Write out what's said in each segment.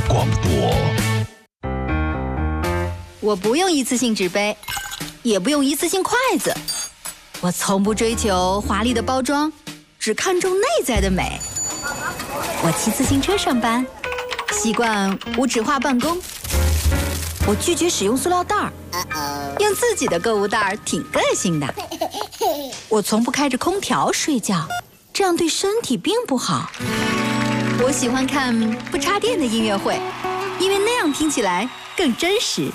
广播。 我不用一次性纸杯，也不用一次性筷子，我从不追求华丽的包装，只看重内在的美。我骑自行车上班，习惯无纸化办公。我拒绝使用塑料袋儿，用自己的购物袋儿挺个性的。我从不开着空调睡觉，这样对身体并不好。我喜欢看不插电的音乐会，因为那样听起来更真实。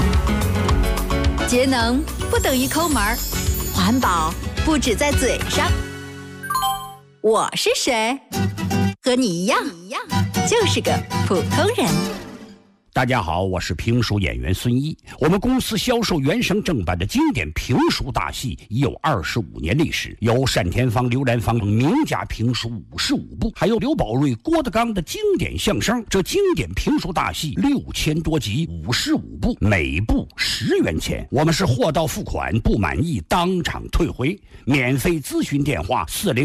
节能不等于抠门儿，环保不只在嘴上。我是谁？和你一样，就是个普通人。 大家好，我是评书演员孙一。我们公司销售原声正版的经典评书大戏已有25年历史，有单田芳、刘兰芳名家评书55部，还有刘宝瑞、郭德纲的经典相声。这经典评书大戏6000多集，55部，每部10元钱。我们是货到付款，不满意当场退回。免费咨询电话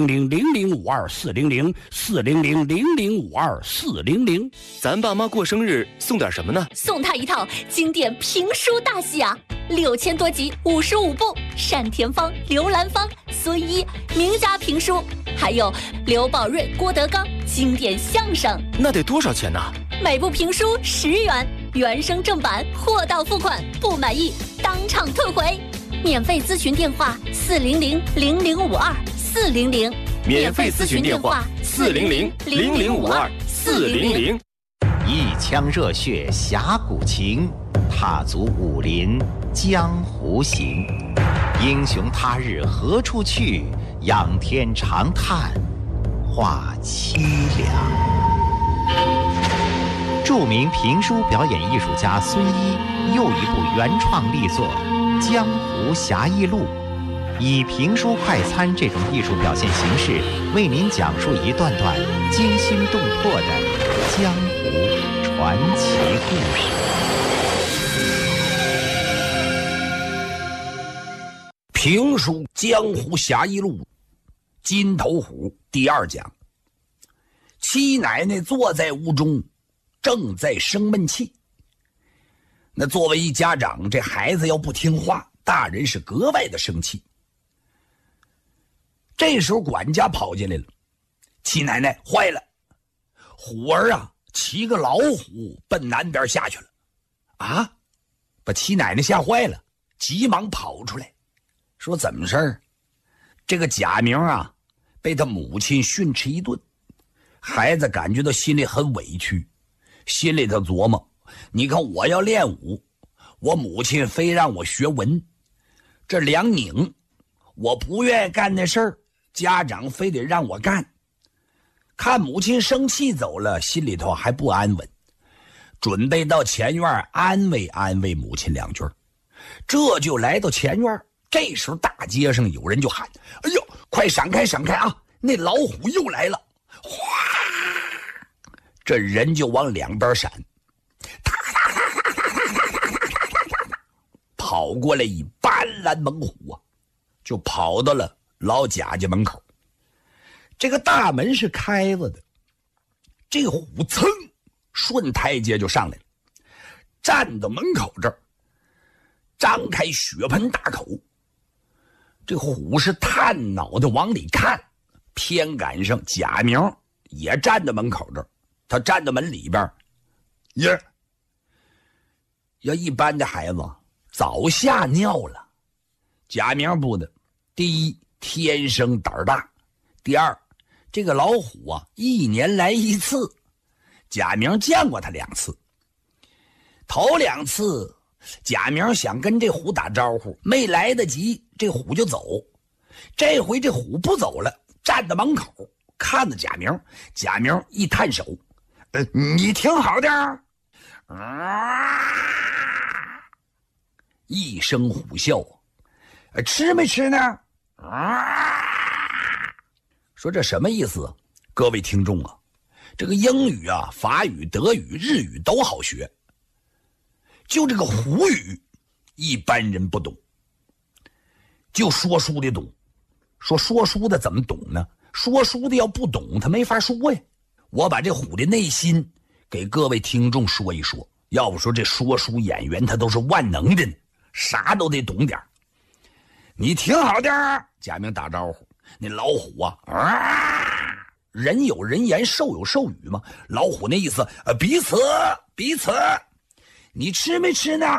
400-0052-400-400-0052-400。 咱爸妈过生日送点什么呢？ 送他一套经典评书大戏啊，6000多集，55部，单田芳、刘兰芳、孙一名家评书，还有刘宝瑞、郭德纲经典相声。 那得多少钱呢？ 每部评书10元，原声正版，货到付款，不满意当场退回。免费咨询电话400-0052-400。 免费咨询电话400-0052-400。 一腔热血侠骨情，踏足武林江湖行。英雄他日何处去？仰天长叹话凄凉。著名评书表演艺术家孙一又一部原创力作《江湖侠义录》，以评书快餐这种艺术表现形式，为您讲述一段段惊心动魄的江湖传奇故事。 评书《江湖侠义录》金头虎第2讲。七奶奶坐在屋中，正在生闷气。那作为一家长，这孩子要不听话，大人是格外的生气。这时候管家跑进来了，七奶奶坏了，虎儿啊骑个老虎奔南边下去了。啊，把七奶奶吓坏了，急忙跑出来说怎么事儿？这个贾明啊被他母亲训斥一顿，孩子感觉到心里很委屈，心里头琢磨，你看我要练武，我母亲非让我学文，这两拧我不愿意干那事儿，家长非得让我干。看母亲生气走了，心里头还不安稳，准备到前院安慰安慰母亲2句。这就来到前院，这时候大街上有人就喊，哎呦，快闪开闪开啊，那老虎又来了。哗，这人就往两边闪，跑过来一斑斓猛虎啊，就跑到了老贾家门口。这个大门是开着的，这个虎噌顺台阶就上来了，站到门口这儿，张开血盆大口。这虎是探脑袋往里看，偏赶上贾明也站在门口这儿，他站在门里边，耶，要一般的孩子早吓尿了。贾明不的，第一天生胆大，第二这个老虎啊1年来1次，贾明见过他2次。头2次贾明想跟这虎打招呼，没来得及，这虎就走。这回这虎不走了，站在门口看着贾明。贾明一探手，你听好点儿，一声虎啸，吃没吃呢？说这什么意思？各位听众啊，这个英语啊、法语、德语、日语都好学，就这个虎语一般人不懂，就说书的懂。说书的怎么懂呢？说书的要不懂他没法说呀。我把这虎的内心给各位听众说一说。要不说这说书演员他都是万能的呢，啥都得懂点。你听好点儿，贾明打招呼。那老虎啊，人有人言，兽有兽语嘛。老虎那意思，彼此。你吃没吃呢？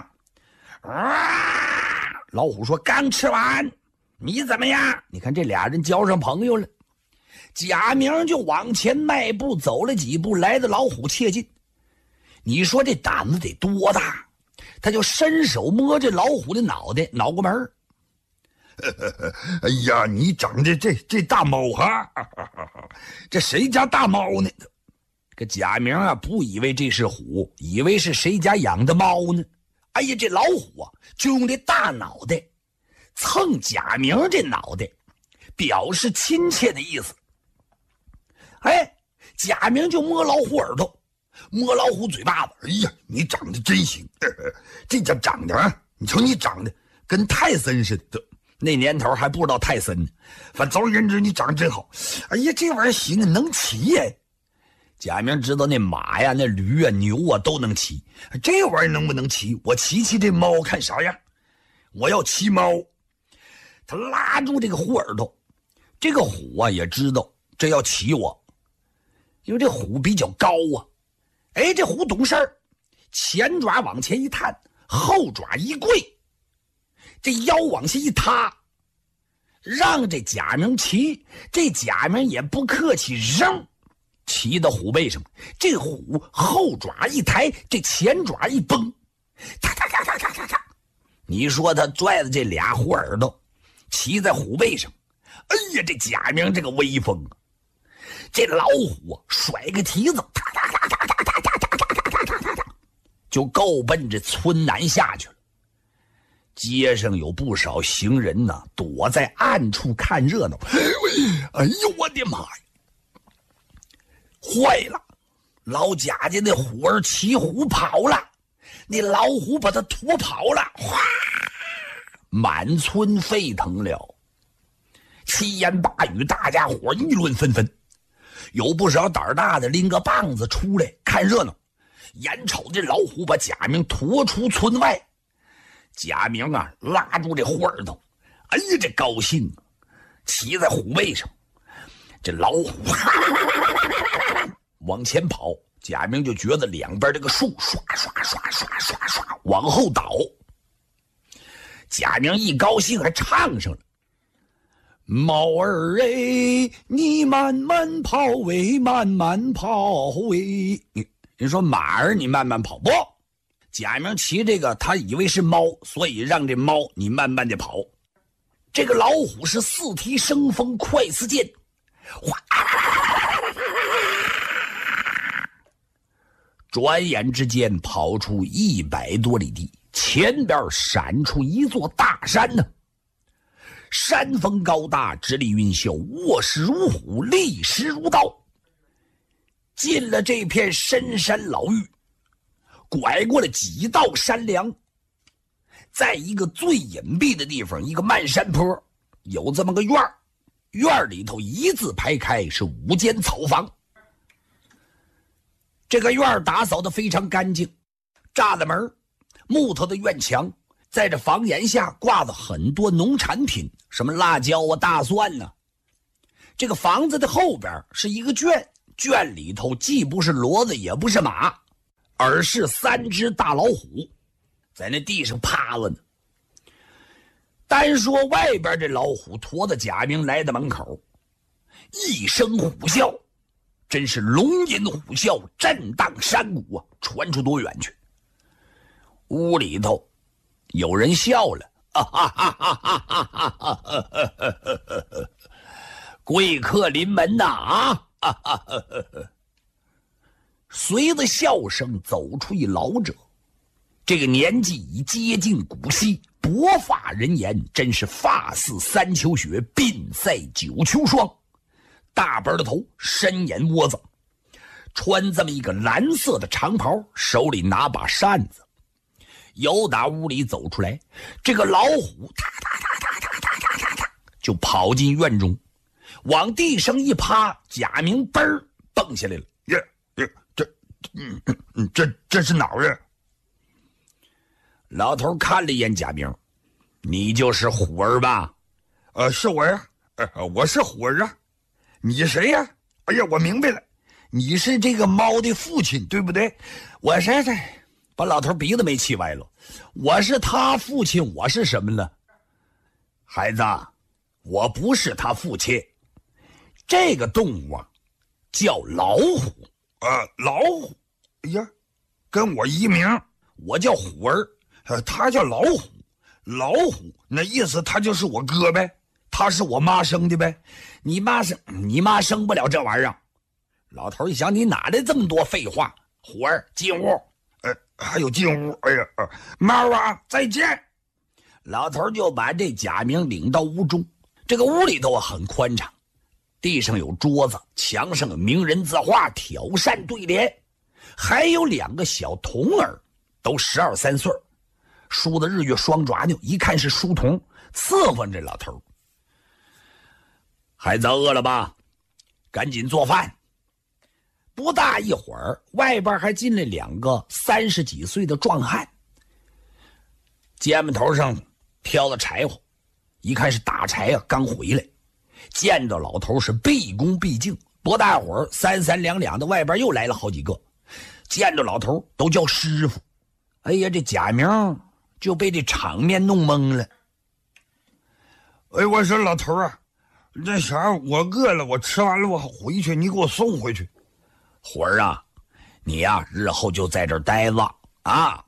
老虎说刚吃完。你怎么样？你看这俩人交上朋友了。贾明就往前迈步走了几步，来到老虎切近。你说这胆子得多大？他就伸手摸这老虎的脑袋，脑瓜门儿。哎呀，你长得这大猫哈，这谁家大猫呢？这贾明啊，不以为这是虎，以为是谁家养的猫呢。哎呀，这老虎啊，就用这大脑袋蹭贾明这脑袋，表示亲切的意思。哎，贾明就摸老虎耳朵，摸老虎嘴巴子。哎呀，你长得真行，这家长得啊，你瞅你长得跟泰森似的。那年头还不知道泰森呢，反正总而言之，你长得真好。哎呀，这玩意儿行啊，能骑呀！贾明知道那马呀、那驴啊、牛啊都能骑，这玩意儿能不能骑？我骑这猫看啥样？我要骑猫。他拉住这个虎耳朵，这个虎啊也知道这要骑我，因为这虎比较高啊。哎，这虎懂事儿，前爪往前一探，后爪一跪，这腰往下一塌，让这贾明骑。这贾明也不客气，扔骑到虎背上。这虎后爪一抬，这前爪一绷，哒哒哒哒哒哒哒。你说他拽着这俩虎耳朵骑在虎背上，哎呀，这贾明这个威风啊！这老虎啊，甩个蹄子，哒哒哒哒哒哒哒哒哒哒哒哒，就够奔着村南下去了。街上有不少行人呐，躲在暗处看热闹。哎呦，我的妈呀！坏了，老贾家那虎儿骑虎跑了，那老虎把他驮跑了，哗！满村沸腾了，七言八语，大家伙议论纷纷。有不少胆大的拎个棒子出来看热闹，眼瞅这老虎把贾明驮出村外。贾明啊，拉住这虎耳朵，哎呀，这高兴啊！骑在虎背上，这老虎往前跑，贾明就觉得两边这个树刷刷刷刷刷刷往后倒。贾明一高兴还唱上了：猫儿哎，你慢慢跑喂，慢慢跑喂。你说马儿你慢慢跑不？贾明骑这个，他以为是猫，所以让这猫你慢慢的跑。这个老虎是四蹄生风，快似箭，哗！转眼之间跑出100多里地，前边闪出一座大山呢。山峰高大，直立云霄，卧石如虎，立石如刀。进了这片深山老峪，拐过了几道山梁，在一个最隐蔽的地方，一个漫山坡，有这么个院儿，院里头一字排开，是5间草房。这个院儿打扫得非常干净，栅栏门，木头的院墙，在这房檐下挂着很多农产品，什么辣椒啊、大蒜啊。这个房子的后边是一个圈，圈里头既不是骡子也不是马，而是3只大老虎，在那地上趴着呢。单说外边这老虎驮着贾明来到门口，一声虎啸，真是龙吟虎啸，震荡山谷啊，传出多远去。屋里头有人笑了，贵客临门呐啊！随着笑声走出一老者，这个年纪已接近古稀，薄发人颜，真是发似3秋雪，鬓赛9秋霜。大本的头，深眼窝子，穿这么一个蓝色的长袍，手里拿把扇子。由打屋里走出来，这个老虎哒哒哒哒哒哒哒哒就跑进院中，往地上一趴，贾明嘣儿蹦下来了。 这是哪儿啊？老头看了一眼贾明，你就是虎儿吧？是我呀，我是虎儿啊。你谁呀？哎呀，我明白了，你是这个猫的父亲，对不对？我是这，把老头鼻子没气歪了。我是他父亲，我是什么呢？孩子，我不是他父亲。这个动物啊，叫老虎。老虎。哎呀，跟我一名，我叫虎儿，他叫老虎。老虎那意思他就是我哥呗，他是我妈生的呗。你妈生不了这玩意儿。老头一想，你哪来这么多废话？虎儿进屋。还有进屋。哎呀，猫啊，再见。老头就把这贾明领到屋中。这个屋里头很宽敞，地上有桌子，墙上有名人字画，挑扇对联，还有2个小童儿，都12、13岁，梳的日月双爪呢，一看是书童，伺候这老头。孩子饿了吧？赶紧做饭。不大一会儿，外边还进来2个30几岁的壮汉，肩膀头上挑了柴火，一看是打柴啊，刚回来，见到老头是毕恭毕敬。不大会儿，3、3、2、2的外边又来了好几个，见着老头都叫师傅。哎呀，这贾明就被这场面弄懵了。我说老头啊，那啥，我饿了，我吃完了我回去，你给我送回去。虎儿啊，你呀，日后就在这儿待着啊。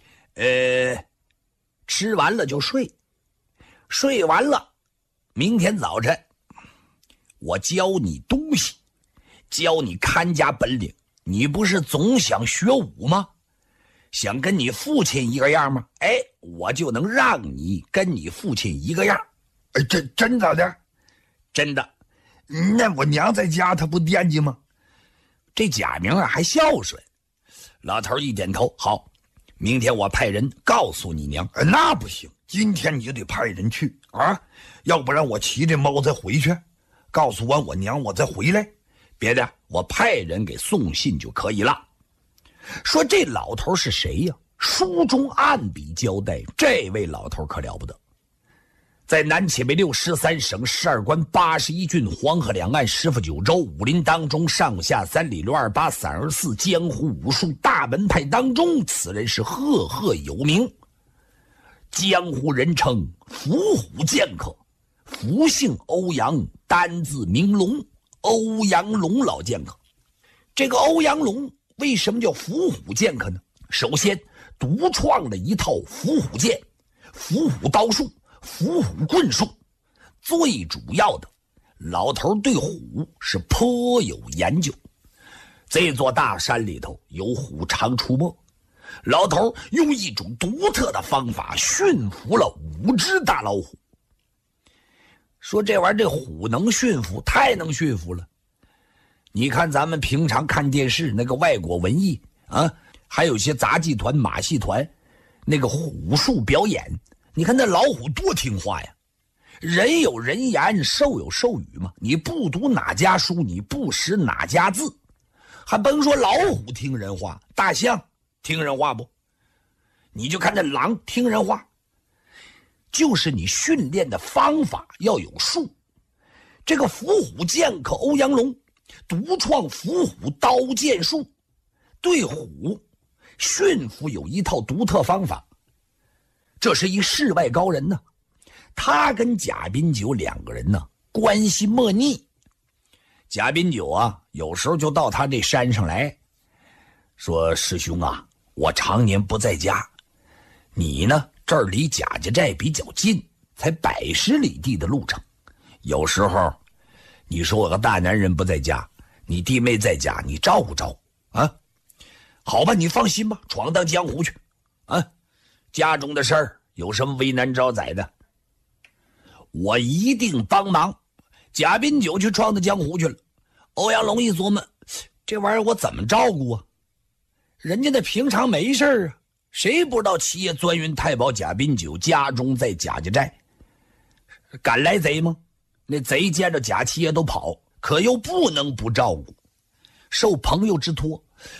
吃完了就睡，睡完了，明天早晨我教你东西，教你看家本领。你不是总想学武吗？想跟你父亲一个样吗？我就能让你跟你父亲一个样。真的？真的。那我娘在家她不惦记吗？这贾明啊还孝顺。老头一点头，好，明天我派人告诉你娘。那不行，今天你就得派人去啊，要不然我骑着猫再回去，告诉完我娘我再回来。别的我派人给送信就可以了。说这老头是谁呀？书中暗笔交代，这位老头可了不得，在南启北六13省12关81郡黄河两岸19州武林当中，上下3里路28散24江湖武术大门派当中，此人是赫赫有名，江湖人称伏虎剑客，福姓欧阳，单字明龙，欧阳龙老剑客。这个欧阳龙为什么叫伏虎剑客呢？首先独创了一套伏虎剑、伏虎刀术、伏虎棍术，最主要的，老头对虎是颇有研究。这座大山里头有虎常出没，老头用一种独特的方法驯服了5只大老虎。说这玩意儿，这虎能驯服，太能驯服了。你看咱们平常看电视那个外国文艺啊，还有些杂技团、马戏团，那个虎术表演，你看那老虎多听话呀。人有人言，兽有兽语嘛，你不读哪家书，你不识哪家字，还甭说老虎听人话，大象听人话不？你就看这狼听人话，就是你训练的方法要有术。这个伏虎剑客欧阳龙独创伏虎刀剑术，对虎驯服有一套独特方法。这是一世外高人呢，他跟贾宾九2个人呢关系莫逆。贾宾九啊，有时候就到他这山上来，说师兄啊，我常年不在家，你呢这儿离贾家寨比较近，才100里地的路程，有时候你说我个大男人不在家，你弟妹在家，你照顾照顾啊？好吧，你放心吧，闯荡江湖去啊！家中的事儿有什么为难招宰的，我一定帮忙。贾宾九去闯荡江湖去了。欧阳龙一琢磨，这玩意儿我怎么照顾啊？人家那平常没事啊，谁不知道七爷钻云太保贾宾九家中在贾家寨？敢来贼吗？那贼见着贾七爷都跑，可又不能不照顾，受朋友之托。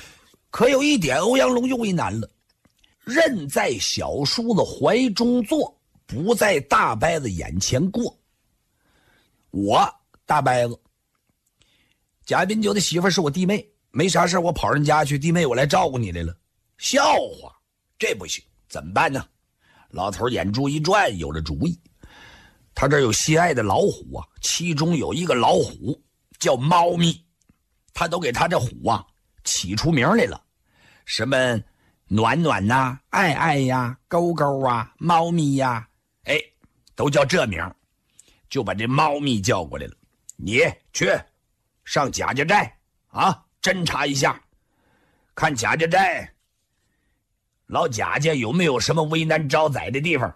可有一点，欧阳龙又为难了：人在小叔子怀中坐，不在大伯子眼前过。我大伯子贾宾九的媳妇是我弟妹，没啥事我跑人家去，弟妹我来照顾你来了。笑话，这不行，怎么办呢？老头眼珠一转，有了主意。他这有心爱的老虎啊，其中有一个老虎叫猫咪，他都给他这虎啊起出名来了，什么暖暖呐、爱爱呀、勾勾啊、猫咪呀，哎，都叫这名，就把这猫咪叫过来了。你去上贾家寨啊，侦查一下，看贾家寨老贾家有没有什么为难招宰的地方。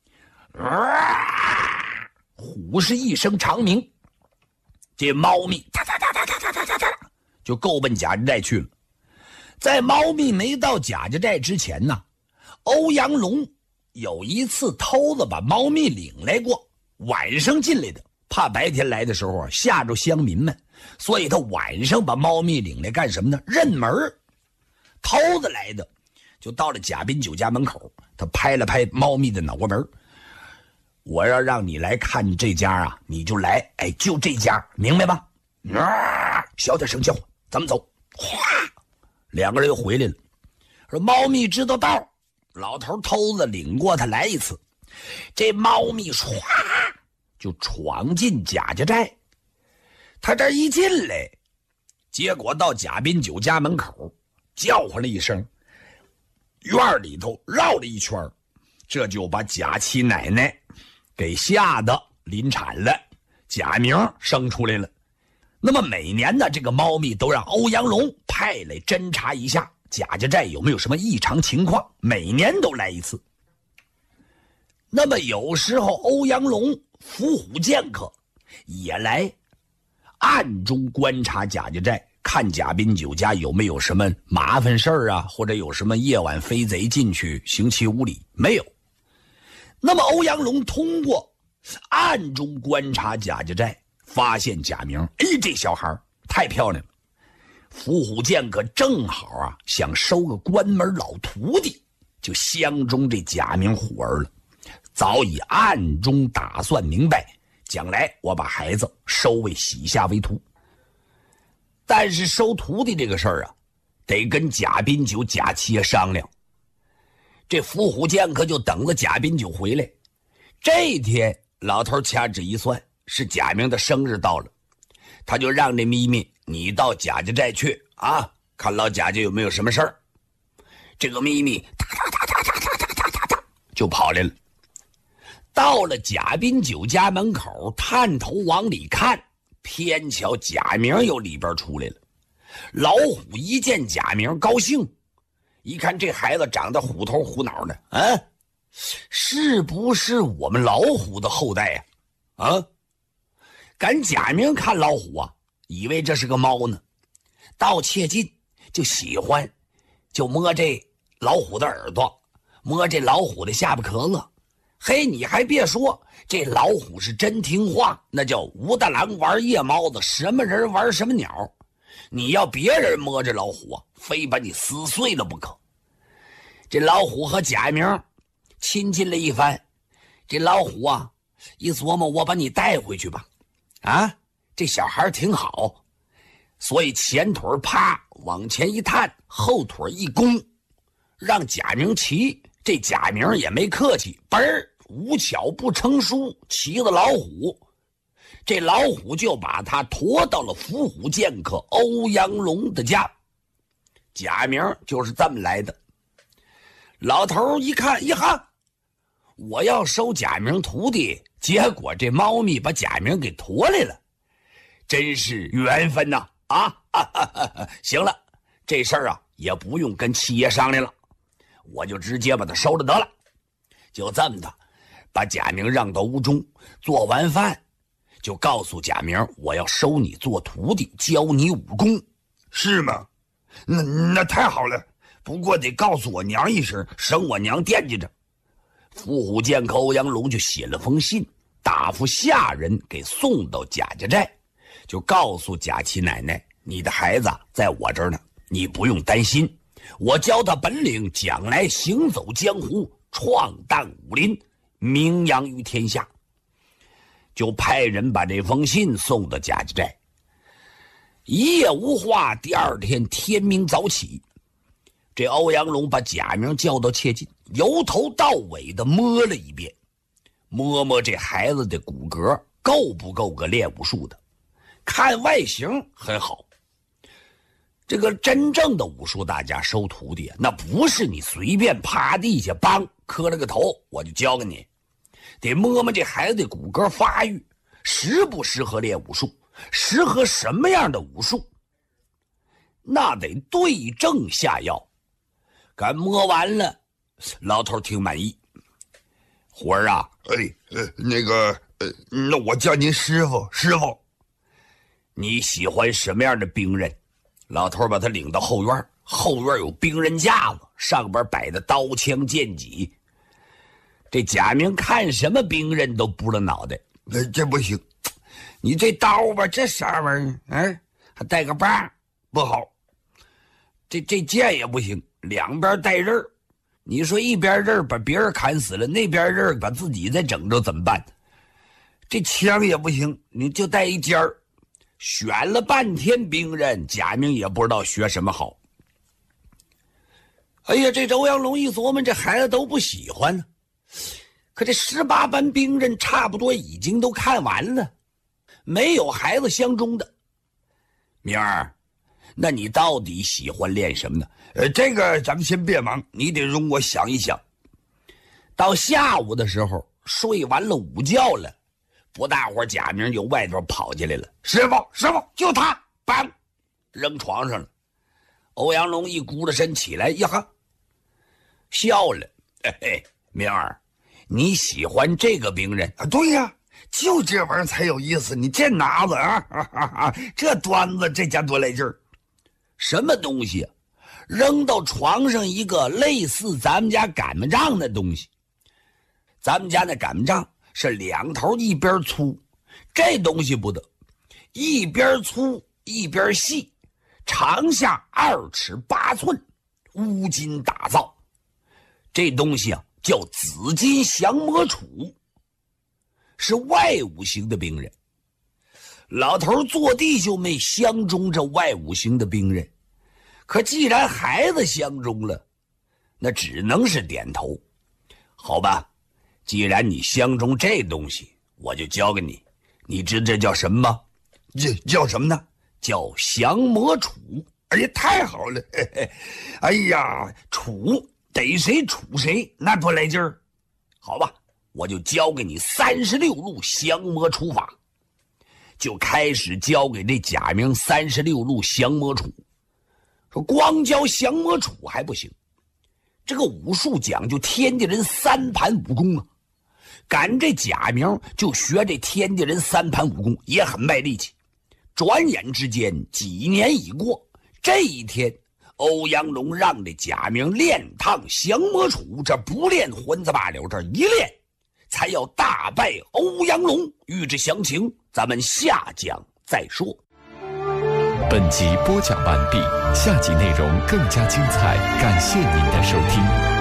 虎是一声长鸣，这猫咪哒哒哒哒哒哒哒哒就够奔贾家寨去了。在猫咪没到贾家寨之前呢，欧阳龙有一次偷子把猫咪领来过，晚上进来的，怕白天来的时候吓着乡民们，所以他晚上把猫咪领来干什么呢？认门。偷子来的就到了贾宾九家门口，他拍了拍猫咪的脑瓜门，我要让你来看这家啊，你就来，哎，就这家，明白吗？小点声叫唤，咱们走。哗，两个人又回来了，说猫咪知道道，老头偷子领过他来一次，这猫咪唰就闯进贾家寨。他这一进来，结果到贾宾九家门口叫唤了一声，院里头绕了一圈，这就把贾七奶奶给吓得临产了，贾明生出来了。那么每年呢，这个猫咪都让欧阳龙派来侦查一下贾家寨有没有什么异常情况，每年都来一次。那么有时候欧阳龙、伏虎剑客也来暗中观察贾家寨，看贾宾九家有没有什么麻烦事儿啊，或者有什么夜晚飞贼进去行其无礼，没有。那么欧阳龙通过暗中观察贾家寨，发现贾明，哎，这小孩太漂亮了。伏虎剑客正好啊想收个关门老徒弟，就相中这贾明虎儿了，早已暗中打算明白，将来我把孩子收为喜下为徒。但是收徒弟这个事儿啊，得跟贾宾九、贾七爷商量。这伏虎剑客就等着贾宾九回来。这天老头掐指一算，是贾明的生日到了，他就让这咪咪你到贾家寨去啊，看老贾家有没有什么事儿。这个咪咪哒就跑来了，到了贾宾九家门口，探头往里看，偏巧贾明由里边出来了。老虎一见贾明高兴，一看这孩子长得虎头虎脑的，啊，是不是我们老虎的后代呀？啊，赶贾明看老虎啊，以为这是个猫呢，到切近就喜欢，就摸这老虎的耳朵，摸这老虎的下巴壳子。嘿，你还别说，这老虎是真听话，那叫武大郎玩夜猫子，什么人玩什么鸟。你要别人摸着老虎啊，非把你撕碎了不可。这老虎和贾明亲近了一番，这老虎啊一琢磨，我把你带回去吧，啊，这小孩挺好，所以前腿啪往前一探，后腿一弓，让贾明骑。这贾明也没客气，嘣儿，无巧不成书，骑了老虎。这老虎就把他驮到了伏虎剑客欧阳龙的家。贾明就是这么来的。老头一看，一哈，我要收贾明徒弟，结果这猫咪把贾明给驮来了，真是缘分呐！行了，这事儿啊也不用跟七爷商量了，我就直接把他收了得了。就这么的，把贾明让到屋中，做完饭就告诉贾明，我要收你做徒弟，教你武功。 是吗？那太好了，不过得告诉我娘一声，省我娘惦记着。 伏虎剑客欧阳龙就写了封信，答复下人给送到贾家寨，就告诉贾七奶奶，你的孩子在我这儿呢，你不用担心。 我教他本领，将来行走江湖，创诞武林，名扬于天下。就派人把这封信送到贾家寨。一夜无话，第二天天明早起，这欧阳龙把贾明叫到切近，由头到尾的摸了一遍，摸摸这孩子的骨骼够不够个练武术的。看外形很好，这个真正的武术大家收徒弟，那不是你随便趴地下梆磕了个头我就教给你，得摸摸这孩子的骨骼发育适不适合练武术，适合什么样的武术，那得对症下药。赶摸完了，老头挺满意。活儿啊， 那我叫您师傅。 你喜欢什么样的兵刃？老头把他领到后院，后院有兵刃架子，上边摆的刀枪剑戟。这贾明看什么兵刃都不知道脑袋。 这不行， 你这刀吧，这啥玩意儿？还带个把，不好。这剑也不行，两边带刃。你说一边刃把别人砍死了，那边刃把自己再整着怎么办？这枪也不行，你就带一尖儿。选了半天兵刃，贾明也不知道学什么好。哎呀，这欧阳龙一琢磨，这孩子都不喜欢呢。可这18般兵刃差不多已经都看完了，没有孩子相中的。明儿，那你到底喜欢练什么呢？ 这个咱们先别忙，你得容我想一想。 到下午的时候，睡完了午觉了，不大会儿贾明就外头跑进来了。师傅，就他，梆，扔床上了。欧阳龙一咕噜身起来，呀哈，笑了。嘿嘿，明儿，你喜欢这个兵刃？ 对呀，就这玩意儿才有意思。你这拿子啊，这端子，这家多来劲儿。 什么东西啊？扔到床上一个类似咱们家擀面杖的东西。咱们家那擀面杖是两头一边粗，这东西不得，一边粗一边细，长下2尺8寸，乌金打造。这东西啊叫紫金降魔杵，是外五行的兵刃。老头坐地就没相中这外五行的兵刃，可既然孩子相中了，那只能是点头。好吧，既然你相中这东西，我就教给你。你知这叫什么吗？ 这叫什么呢？ 叫降魔杵。 哎呀，太好了！嘿嘿，哎呀，杵逮谁杵谁，那多来劲儿。 好吧，我就教给你36路降魔杵法。就开始教给这贾明36路降魔杵。说光教降魔杵还不行，这个武术讲究天地人3盘武功啊。赶这贾明就学这天地人3盘武功，也很卖力气。转眼之间几年已过，这一天欧阳龙让这贾明练趟降魔杵，这不练混子罢了，这一练才要大败欧阳龙。欲知详情，咱们下讲再说。 本集播讲完毕，下集内容更加精彩，感谢您的收听。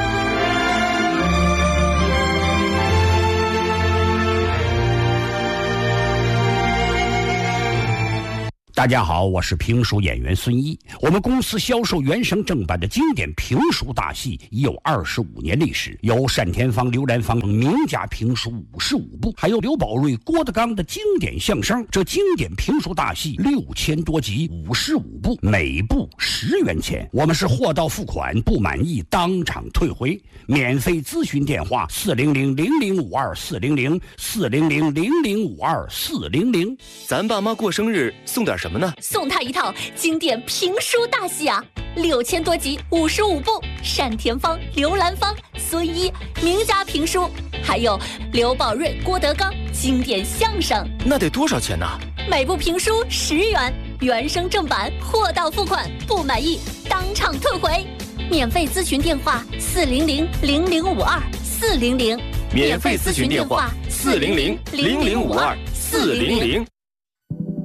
大家好，我是评书演员孙一。我们公司销售原声正版的经典评书大戏已有25年历史，有单田芳、刘兰芳名家评书55部，还有刘宝瑞、郭德纲的经典相声。这经典评书大戏6000多集，55部，每部10元钱。我们是货到付款，不满意当场退回。免费咨询电话400-0052-400，400-0052-400。 咱爸妈过生日送点什么呢？ 送他一套经典评书大戏啊，6000多集，55部，单田芳、刘兰芳、孙一名家评书，还有刘宝瑞、郭德纲经典相声。 那得多少钱呢？ 每部评书10元，原声正版，货到付款，不满意当场退回。免费咨询电话400-0052-400， 免费咨询电话400-0052-400。